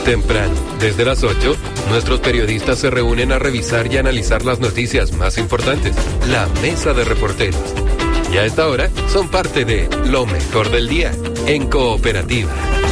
Temprano, desde las 8, nuestros periodistas se reúnen a revisar y analizar las noticias más importantes. La Mesa de Reporteros. Y a esta hora son parte de Lo Mejor del Día, en Cooperativa.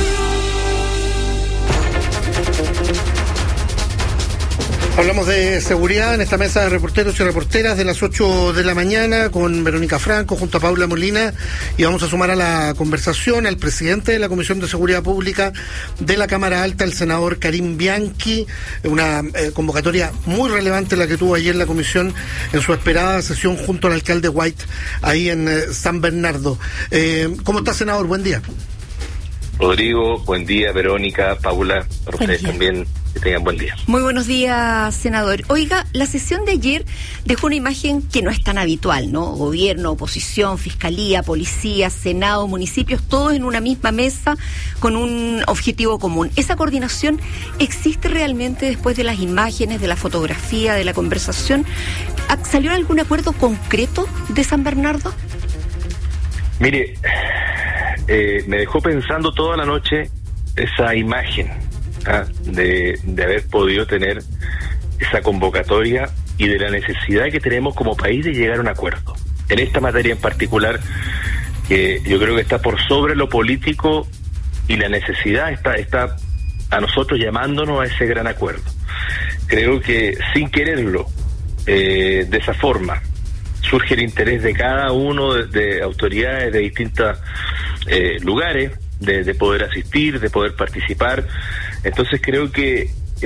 Hablamos de seguridad en esta mesa de reporteros y reporteras de las 8 de la mañana con Verónica Franco junto a Paula Molina, y vamos a sumar a la conversación al presidente de la Comisión de Seguridad Pública de la Cámara Alta, el senador Karim Bianchi. Una convocatoria muy relevante la que tuvo ayer la comisión en su esperada sesión junto al alcalde White ahí en San Bernardo. ¿Cómo está, senador? Buen día. Rodrigo, buen día. Verónica, Paula, para ustedes también. Que tengan buen día. Muy buenos días, senador. Oiga, la sesión de ayer dejó una imagen que no es tan habitual, ¿no? Gobierno, oposición, fiscalía, policía, senado, municipios, todos en una misma mesa con un objetivo común. ¿Esa coordinación existe realmente después de las imágenes, de la fotografía, de la conversación? ¿Salió algún acuerdo concreto de San Bernardo? Mire, me dejó pensando toda la noche esa imagen de haber podido tener esa convocatoria y de la necesidad que tenemos como país de llegar a un acuerdo en esta materia en particular, que yo creo que está por sobre lo político, y la necesidad está a nosotros llamándonos a ese gran acuerdo. Creo que sin quererlo, de esa forma surge el interés de cada uno de autoridades de distintos lugares de poder asistir, de poder participar. Entonces creo que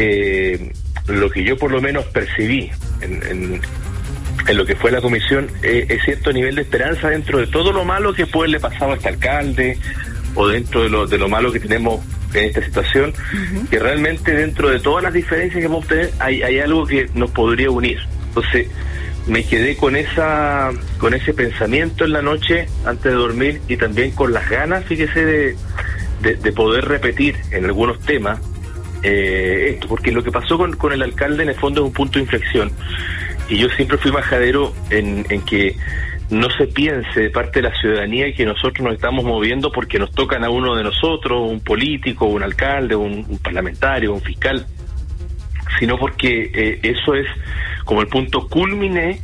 lo que yo por lo menos percibí en lo que fue la comisión es cierto nivel de esperanza dentro de todo lo malo que puede le pasar a este alcalde, o dentro de lo malo que tenemos en esta situación, que realmente dentro de todas las diferencias que vamos a tener hay algo que nos podría unir. Entonces me quedé con ese pensamiento en la noche antes de dormir, y también con las ganas, fíjese, de poder repetir en algunos temas esto, porque lo que pasó con el alcalde en el fondo es un punto de inflexión, y yo siempre fui majadero en que no se piense de parte de la ciudadanía que nosotros nos estamos moviendo porque nos tocan a uno de nosotros, un político, un alcalde, un parlamentario, un fiscal, sino porque eso es como el punto cúlmine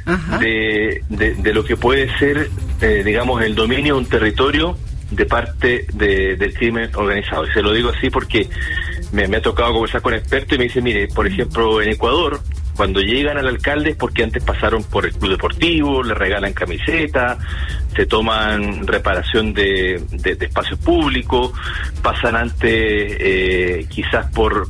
de lo que puede ser, digamos, el dominio de un territorio de parte del crimen organizado. Y se lo digo así porque me ha tocado conversar con expertos y me dicen, mire, por ejemplo, en Ecuador, cuando llegan al alcalde es porque antes pasaron por el club deportivo, le regalan camiseta, se toman reparación de espacios públicos, pasan antes quizás por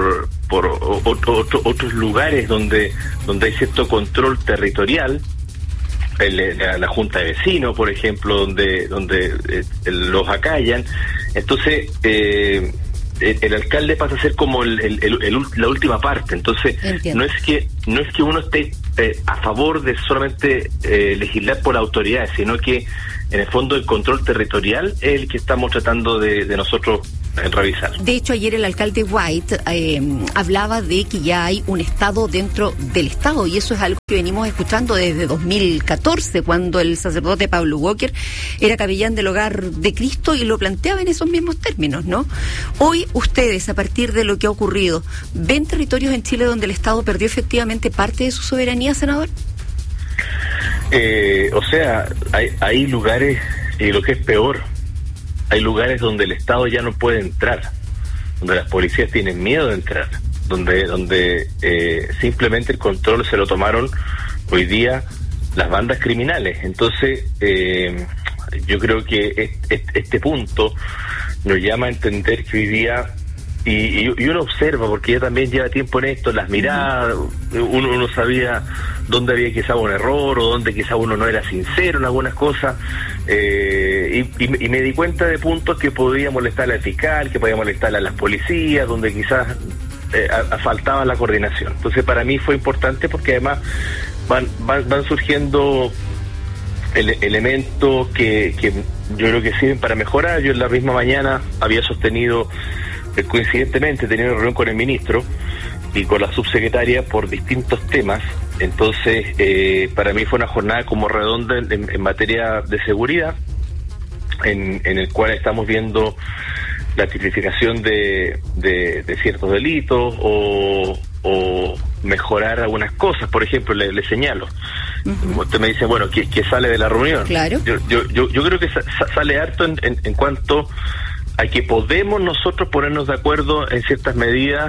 otros lugares donde hay cierto control territorial, la junta de vecinos, por ejemplo, donde los acallan. Entonces el alcalde pasa a ser como la última parte. Entonces no es que uno esté a favor de solamente legislar por autoridades, sino que en el fondo el control territorial es el que estamos tratando de nosotros revisar. De hecho, ayer el alcalde White hablaba de que ya hay un Estado dentro del Estado, y eso es algo que venimos escuchando desde 2014, cuando el sacerdote Pablo Walker era capellán del Hogar de Cristo y lo planteaba en esos mismos términos, ¿no? Hoy ustedes, a partir de lo que ha ocurrido, ¿ven territorios en Chile donde el Estado perdió efectivamente parte de su soberanía, senador? O sea, hay lugares, y lo que es peor, hay lugares donde el Estado ya no puede entrar, donde las policías tienen miedo de entrar, donde simplemente el control se lo tomaron hoy día las bandas criminales. Entonces, yo creo que este punto nos llama a entender que hoy día, y uno observa, porque ya también lleva tiempo en esto, las miradas, uno sabía dónde había quizá un error, o dónde quizá uno no era sincero en algunas cosas, y me di cuenta de puntos que podía molestar al fiscal, que podía molestar a las policías, donde quizás faltaba la coordinación. Entonces para mí fue importante, porque además van surgiendo elementos que yo creo que sirven para mejorar. Yo en la misma mañana había sostenido, coincidentemente, tenía una reunión con el ministro y con la subsecretaria por distintos temas. Entonces, para mí fue una jornada como redonda en materia de seguridad, en el cual estamos viendo la tipificación de ciertos delitos o mejorar algunas cosas. Por ejemplo, le señalo. Usted me dice, bueno, que sale de la reunión. Claro. Yo creo que sale harto en cuanto a que podemos nosotros ponernos de acuerdo en ciertas medidas,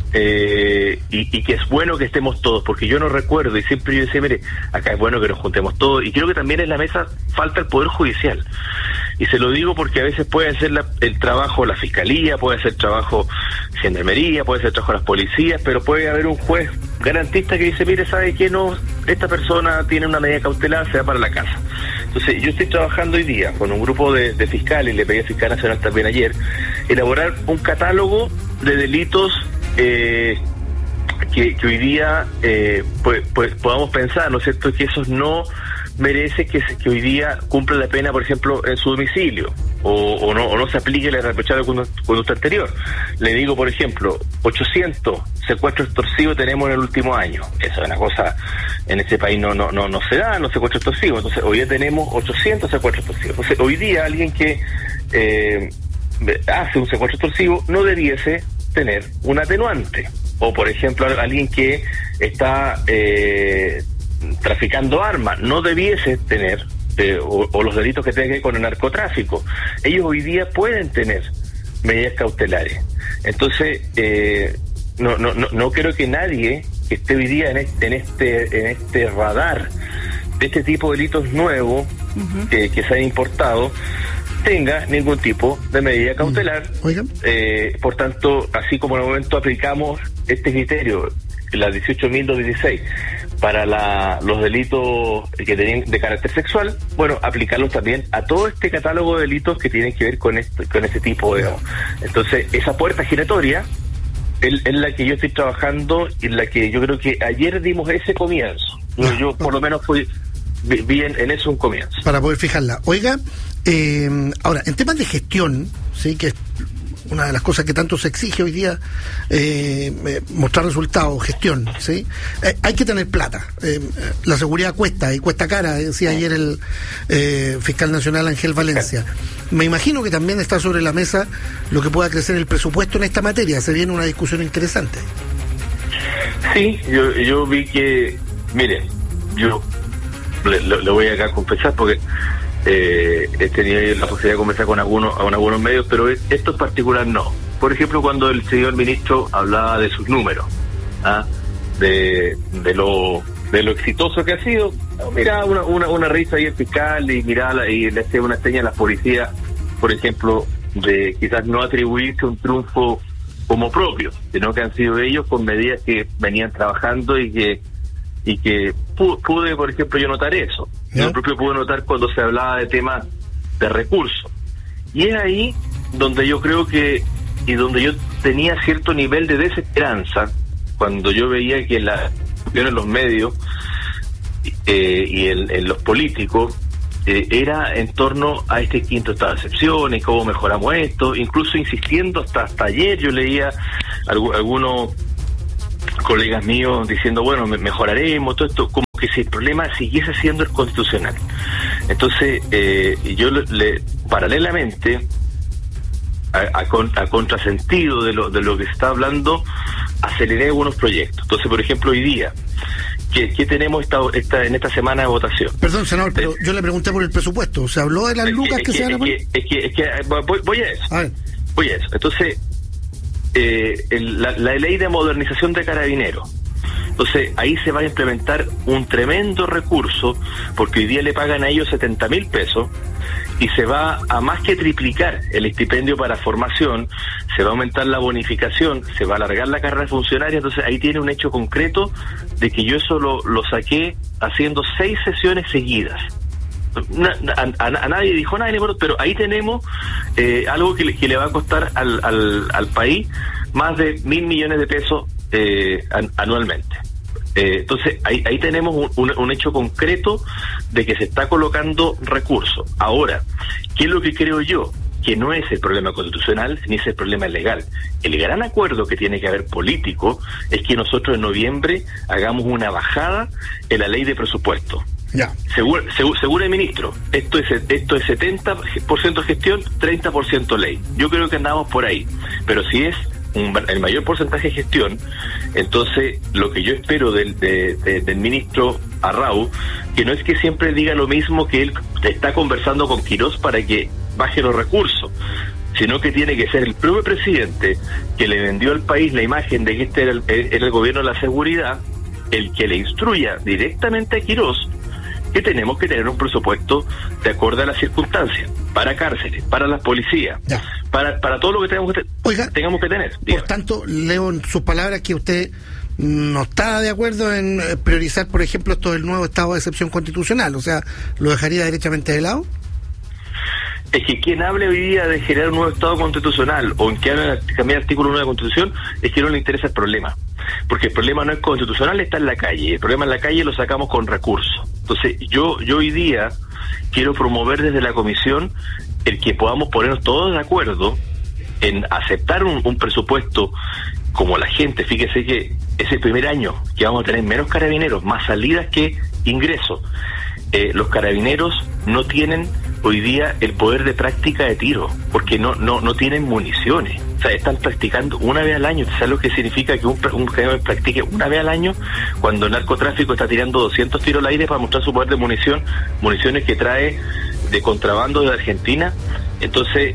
y que es bueno que estemos todos, porque yo no recuerdo, y siempre yo decía, mire, acá es bueno que nos juntemos todos, y creo que también en la mesa falta el Poder Judicial. Y se lo digo porque a veces puede hacer el trabajo la Fiscalía, puede hacer trabajo Gendarmería, puede hacer trabajo las policías, pero puede haber un juez garantista que dice, mire, ¿sabe qué? No, esta persona tiene una medida cautelar, se va para la casa. Entonces, yo estoy trabajando hoy día con un grupo de fiscales, y le pedí al Fiscal Nacional también ayer, elaborar un catálogo de delitos que hoy día podamos pensar, ¿no es cierto?, que esos no merece que hoy día cumpla la pena, por ejemplo, en su domicilio, o no se aplique el reprochable conducta anterior. Le digo, por ejemplo, 800 secuestros extorsivos tenemos en el último año. Eso es una cosa, en este país no se dan los secuestros extorsivos. Entonces, hoy día tenemos 800 secuestros extorsivos. Entonces, hoy día alguien que hace un secuestro extorsivo no debiese tener un atenuante. O, por ejemplo, alguien que está traficando armas no debiese tener, o los delitos que tengan que ver con el narcotráfico. Ellos hoy día pueden tener medidas cautelares. Entonces, no creo que nadie que esté hoy día en este radar de este tipo de delitos nuevos que se han importado tenga ningún tipo de medida cautelar. Por tanto, así como en el momento aplicamos este criterio, la 18.216, para los delitos que tenían de carácter sexual, bueno, aplicarlos también a todo este catálogo de delitos que tienen que ver con este tipo de... Entonces, esa puerta giratoria es la que yo estoy trabajando, y la que yo creo que ayer dimos ese comienzo. Yo por lo menos vi en eso un comienzo. Para poder fijarla. Oiga, ahora, en temas de gestión, sí, que es una de las cosas que tanto se exige hoy día, mostrar resultados, gestión, ¿sí? Hay que tener plata. La seguridad cuesta, y cuesta cara, decía ayer el fiscal nacional Ángel Valencia. Me imagino que también está sobre la mesa lo que pueda crecer el presupuesto en esta materia. Se viene una discusión interesante. Sí, yo vi que, mire, yo le voy acá a confesar porque he tenido la posibilidad de conversar con algunos medios, pero esto en particular no. Por ejemplo, cuando el señor ministro hablaba de sus números, de lo exitoso que ha sido, miraba una risa ahí el fiscal, y miraba y le hacía una seña a las policías, por ejemplo, de quizás no atribuirse un triunfo como propio, sino que han sido ellos con medidas que venían trabajando y que pude, por ejemplo, yo notar eso. Yo propio pude notar cuando se hablaba de temas de recursos. Y es ahí donde yo creo que, y donde yo tenía cierto nivel de desesperanza, cuando yo veía que en los medios y en los políticos era en torno a este quinto estado de excepción y cómo mejoramos esto, incluso insistiendo hasta ayer yo leía algunos colegas míos diciendo, bueno, mejoraremos todo esto, como que si el problema siguiese siendo el constitucional. Entonces, yo paralelamente a contrasentido de lo que se está hablando, aceleré algunos proyectos. Entonces, por ejemplo, hoy día, ¿qué tenemos en esta semana de votación? Perdón, senador, pero yo le pregunté por el presupuesto. ¿Se habló de las lucas que se van a poner? Voy a eso. Voy a eso. Entonces, la ley de modernización de Carabineros. Entonces, ahí se va a implementar un tremendo recurso, porque hoy día le pagan a ellos 70.000 pesos, y se va a más que triplicar el estipendio para formación, se va a aumentar la bonificación, se va a alargar la carrera funcionaria. Entonces, ahí tiene un hecho concreto de que yo eso lo saqué haciendo 6 sesiones seguidas. A nadie dijo nada, pero ahí tenemos algo que le va a costar al país más de 1.000 millones de pesos anualmente. Entonces ahí tenemos un hecho concreto de que se está colocando recursos. Ahora, ¿qué es lo que creo yo? Que no es el problema constitucional ni es el problema legal. El gran acuerdo que tiene que haber político es que nosotros en noviembre hagamos una bajada en la ley de presupuesto. Ya. Seguro el ministro, esto es 70% gestión, 30% ley. Yo creo que andamos por ahí, pero si es el mayor porcentaje de gestión, entonces lo que yo espero del ministro Arrau, que no es que siempre diga lo mismo, que él está conversando con Quirós para que baje los recursos, sino que tiene que ser el propio presidente que le vendió al país la imagen de que este era el gobierno de la seguridad, el que le instruya directamente a Quirós que tenemos que tener un presupuesto de acuerdo a las circunstancias, para cárceles, para las policías, para todo lo que tengamos que tener. Por tanto, leo en sus palabras que usted no está de acuerdo en priorizar, por ejemplo, esto del nuevo estado de excepción constitucional, o sea, ¿lo dejaría derechamente de lado? Es que quien hable hoy día de generar un nuevo estado constitucional o en que hable de cambiar el artículo 1 de la Constitución, es que no le interesa el problema. Porque el problema no es constitucional, está en la calle. El problema en la calle lo sacamos con recursos. Entonces, yo hoy día quiero promover desde la comisión el que podamos ponernos todos de acuerdo en aceptar un presupuesto como la gente. Fíjese que es el primer año que vamos a tener menos carabineros, más salidas que ingresos. Los carabineros no tienen hoy día el poder de práctica de tiro, porque no tienen municiones. O sea, están practicando una vez al año. ¿Sabes lo que significa que un carabinero practique una vez al año cuando el narcotráfico está tirando 200 tiros al aire para mostrar su poder de municiones que trae de contrabando de Argentina? Entonces,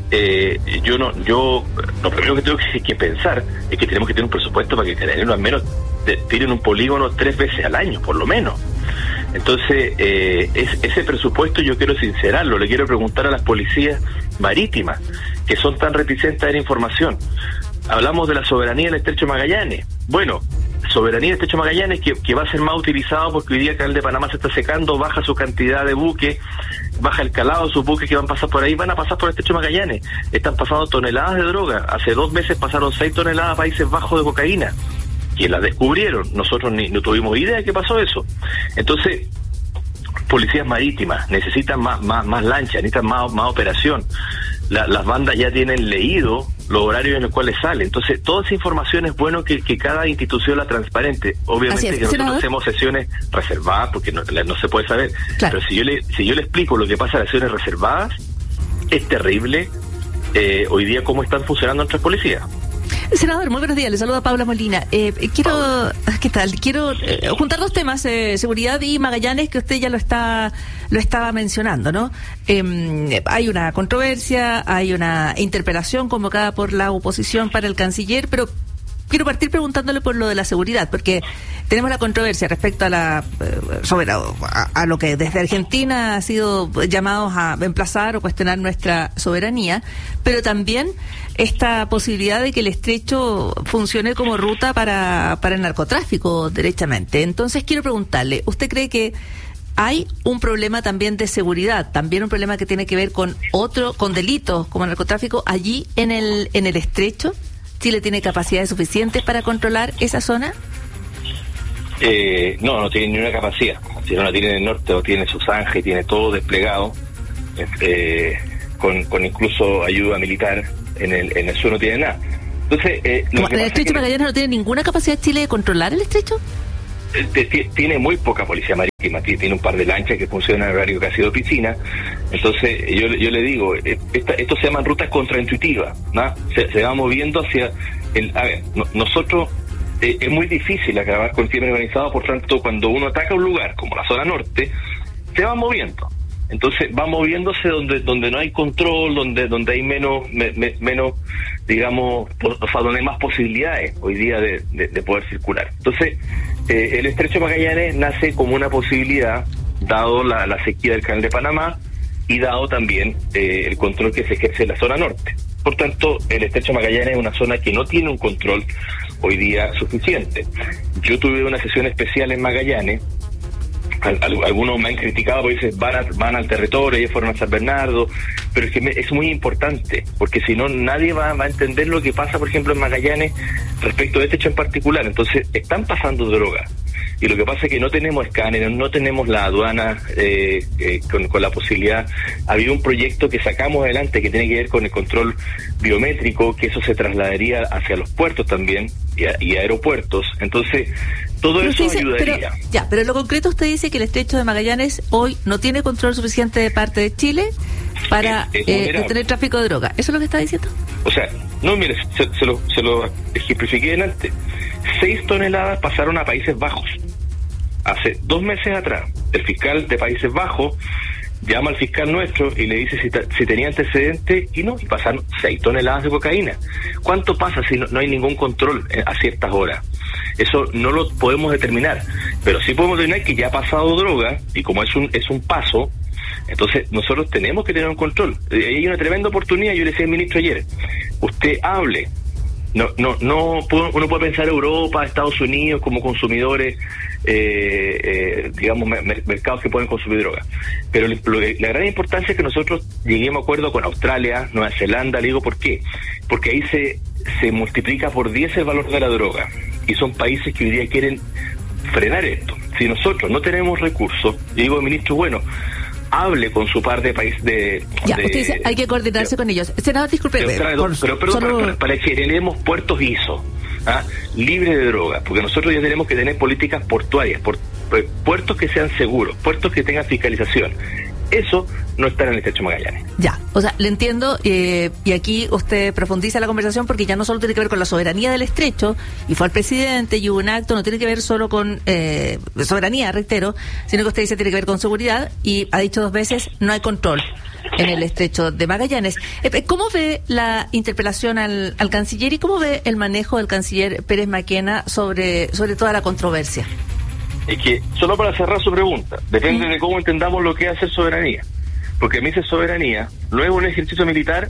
lo primero que tengo que pensar es que tenemos que tener un presupuesto para que carabineros al menos tiren un polígono 3 veces al año, por lo menos. Entonces, ese presupuesto yo quiero sincerarlo. Le quiero preguntar a las policías marítimas, que son tan reticentes a dar información. Hablamos de la soberanía del Estrecho de Magallanes. Bueno, soberanía del Estrecho de Magallanes que va a ser más utilizado porque hoy día el canal de Panamá se está secando, baja su cantidad de buques, baja el calado de sus buques que van a pasar por ahí, van a pasar por el Estrecho de Magallanes. Están pasando toneladas de droga. Hace 2 meses pasaron 6 toneladas a Países Bajos de cocaína, que la descubrieron. Nosotros no tuvimos idea de que pasó eso. Entonces, policías marítimas necesitan más lanchas, necesitan más operación. Las bandas ya tienen leído los horarios en los cuales sale. Entonces, toda esa información es bueno que cada institución la transparente. Obviamente que nosotros hacemos sesiones reservadas porque no se puede saber. Claro. Pero si yo le explico lo que pasa en las sesiones reservadas, es terrible hoy día cómo están funcionando nuestras policías. Senador, muy buenos días. Le saluda Paula Molina. ¿Qué tal? Quiero juntar 2 temas, seguridad y Magallanes, que usted ya lo estaba mencionando, ¿no? Hay una controversia, hay una interpelación convocada por la oposición para el canciller, pero quiero partir preguntándole por lo de la seguridad, porque tenemos la controversia respecto a a lo que desde Argentina ha sido llamados a emplazar o cuestionar nuestra soberanía, pero también esta posibilidad de que el estrecho funcione como ruta para el narcotráfico derechamente. Entonces quiero preguntarle, ¿usted cree que hay un problema también de seguridad, también un problema que tiene que ver con delitos como el narcotráfico allí en el estrecho? ¿Chile tiene capacidades suficientes para controlar esa zona? No tiene ni una capacidad. Si no la tiene en el norte, o tiene sus ángeles, tiene todo desplegado, con incluso ayuda militar. En el sur no tiene nada. Entonces, ¿el estrecho de Magallanes no tiene ninguna capacidad Chile de controlar el estrecho? Tiene muy poca policía marítima, tiene un par de lanchas que funcionan en horario que ha sido piscina. Entonces yo le digo, esto se llaman rutas contraintuitivas, ¿no? Se va moviendo hacia nosotros es muy difícil acabar con el crimen organizado. Por tanto, cuando uno ataca un lugar como la zona norte, se va moviendo. Entonces va moviéndose donde no hay control, donde hay menos digamos, o sea, donde hay más posibilidades hoy día de poder circular. Entonces el Estrecho de Magallanes nace como una posibilidad, dado la sequía del canal de Panamá y dado también el control que se ejerce en la zona norte. Por tanto, el Estrecho de Magallanes es una zona que no tiene un control hoy día suficiente. Yo tuve una sesión especial en Magallanes. Algunos me han criticado porque dicen van al territorio, ellos fueron a San Bernardo, pero es que es muy importante, porque si no nadie va a entender lo que pasa, por ejemplo, en Magallanes respecto de este hecho en particular. Entonces, están pasando drogas, y lo que pasa es que no tenemos escáneres, no tenemos la aduana con la posibilidad. Había un proyecto que sacamos adelante que tiene que ver con el control biométrico, que eso se trasladaría hacia los puertos también y aeropuertos. Entonces, Todo eso ayudaría. Pero en lo concreto usted dice que el estrecho de Magallanes hoy no tiene control suficiente de parte de Chile para detener tráfico de droga. ¿Eso es lo que está diciendo? O sea, no, mire, se lo ejemplifiqué delante. 6 toneladas pasaron a Países Bajos. Hace 2 meses atrás, el fiscal de Países Bajos llama al fiscal nuestro y le dice si tenía antecedentes y pasaron 6 toneladas de cocaína. ¿Cuánto pasa si no hay ningún control a ciertas horas? Eso no lo podemos determinar, pero sí podemos determinar que ya ha pasado droga y como es un paso, entonces nosotros tenemos que tener un control. Hay una tremenda oportunidad. Yo le decía al ministro ayer, usted hable. Uno puede pensar Europa, Estados Unidos como consumidores, digamos, mercados que pueden consumir droga. Pero la gran importancia es que nosotros lleguemos a acuerdo con Australia, Nueva Zelanda. Le digo, ¿por qué? Porque ahí se multiplica por 10 el valor de la droga. Y son países que hoy día quieren frenar esto. Si nosotros no tenemos recursos, yo digo al ministro, bueno, hable con su par de país usted dice, hay que coordinarse con ellos. Senador, disculpe. Pero para que generemos puertos ISO, libres de droga, porque nosotros ya tenemos que tener políticas portuarias, puertos que sean seguros, puertos que tengan fiscalización. Eso no está en el estrecho Magallanes. O sea, le entiendo, y aquí usted profundiza la conversación porque ya no solo tiene que ver con la soberanía del estrecho, y fue al presidente y hubo un acto, no tiene que ver solo con soberanía, reitero, sino que usted dice tiene que ver con seguridad, y ha dicho 2 veces, no hay control en el estrecho de Magallanes. ¿Cómo ve la interpelación al canciller y cómo ve el manejo del canciller Pérez Maquena sobre toda la controversia? Es que, solo para cerrar su pregunta, depende de cómo entendamos lo que es hacer soberanía. Porque a mí soberanía no es un ejercicio militar,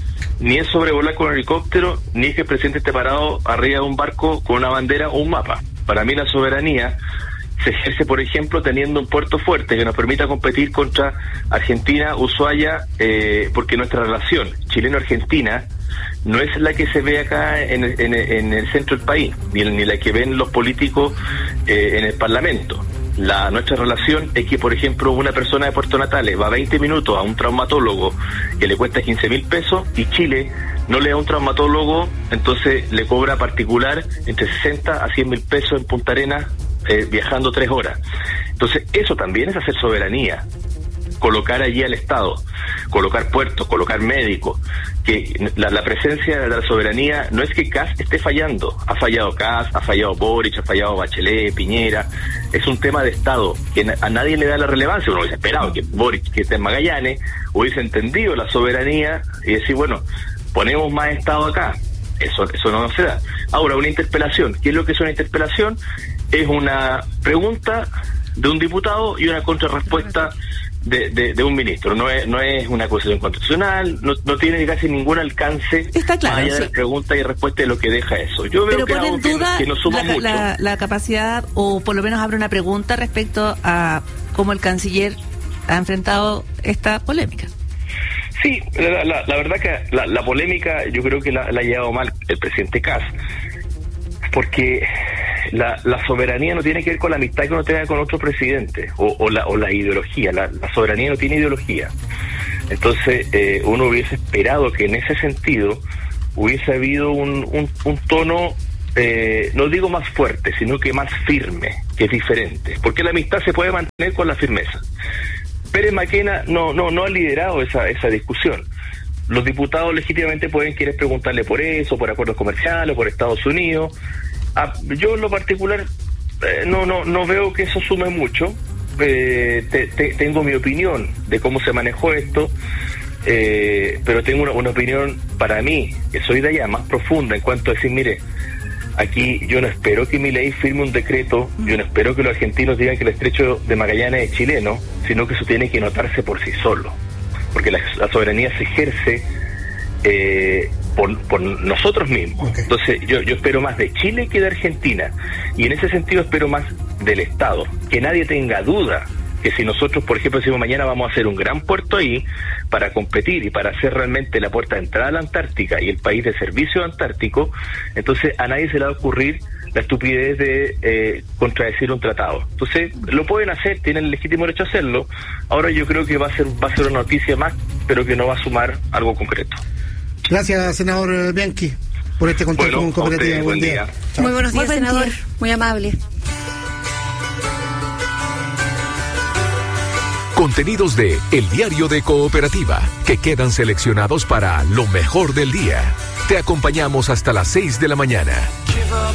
ni es sobrevolar con un helicóptero, ni es que el presidente esté parado arriba de un barco con una bandera o un mapa. Para mí la soberanía se ejerce, por ejemplo, teniendo un puerto fuerte que nos permita competir contra Argentina, Ushuaia, porque nuestra relación chileno-argentina no es la que se ve acá en el centro del país, ni la que ven los políticos en el Parlamento. Nuestra relación es que, por ejemplo, una persona de Puerto Natales va 20 minutos a un traumatólogo que le cuesta 15.000 pesos y Chile no le da un traumatólogo, entonces le cobra particular entre 60 a 100.000 pesos en Punta Arenas, viajando 3 horas. Entonces eso también es hacer soberanía, colocar allí al Estado, colocar puertos, colocar médicos, que la presencia de la soberanía no es que Kast esté fallando, ha fallado Kast, ha fallado Boric, ha fallado Bachelet, Piñera, es un tema de Estado que a nadie le da la relevancia. Uno hubiese esperado que Boric, que esté en Magallanes, hubiese entendido la soberanía y decir, bueno, ponemos más Estado acá. Eso no se da. Ahora, una interpelación, ¿qué es lo que es una interpelación? Es una pregunta de un diputado y una contrarrespuesta de un ministro. No es una acusación constitucional, no tiene casi ningún alcance. Está claro, más allá de la pregunta y respuesta de lo que deja eso. Yo veo que pone en duda que no suma mucho. La capacidad, o por lo menos abre una pregunta respecto a cómo el canciller ha enfrentado esta polémica. Sí, la verdad que la polémica yo creo que la ha llevado mal el presidente Kast, porque la soberanía no tiene que ver con la amistad que uno tenga con otro presidente o la ideología. La soberanía no tiene ideología. Entonces uno hubiese esperado que en ese sentido hubiese habido un tono, no digo más fuerte, sino que más firme, que es diferente, porque la amistad se puede mantener con la firmeza. Pérez Maquena no ha liderado esa discusión. Los diputados legítimamente pueden querer preguntarle por eso, por acuerdos comerciales, por Estados Unidos. Yo en lo particular no veo que eso sume mucho. Tengo mi opinión de cómo se manejó esto, pero tengo una opinión para mí, que soy de allá, más profunda en cuanto a decir, mire, aquí yo no espero que Milei firme un decreto, yo no espero que los argentinos digan que el estrecho de Magallanes es chileno, sino que eso tiene que notarse por sí solo, porque la soberanía se ejerce por nosotros mismos. Okay. Entonces yo espero más de Chile que de Argentina, y en ese sentido espero más del Estado, que nadie tenga duda que si nosotros, por ejemplo, decimos mañana vamos a hacer un gran puerto ahí para competir y para hacer realmente la puerta de entrada a la Antártica y el país de servicio antártico, entonces a nadie se le va a ocurrir la estupidez de contradecir un tratado. Entonces lo pueden hacer, tienen el legítimo derecho a hacerlo. Ahora yo creo que va a ser una noticia más, pero que no va a sumar algo concreto. Gracias, senador Bianchi, por este contacto con Cooperativa. Buen día. Muy buenos días, senador. Muy amable. Contenidos de El Diario de Cooperativa, que quedan seleccionados para lo mejor del día. Te acompañamos hasta las 6 de la mañana.